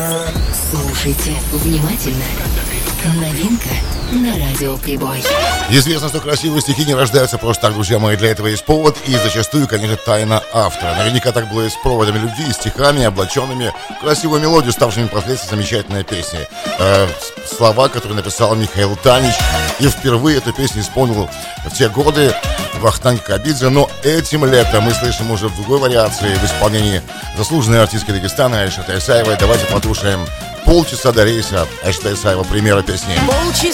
Слушайте внимательно. Новинка на Радио Прибой. Известно, что красивые стихи не рождаются просто так, друзья мои. Для этого есть повод и зачастую, конечно, тайна автора. Наверняка так было и с проводами любви, и стихами, облаченными в красивую мелодию, ставшими впоследствии замечательной песней. Слова, которые написал Михаил Танич. И впервые эту песню исполнил в те годы Вахтанг Кикабидзе. Но этим летом мы слышим уже в другой вариации в исполнении заслуженной артистки Дагестана Айшата Исаевой. Давайте послушаем «Полчаса до рейса» Айшата Исаева, премьера песни.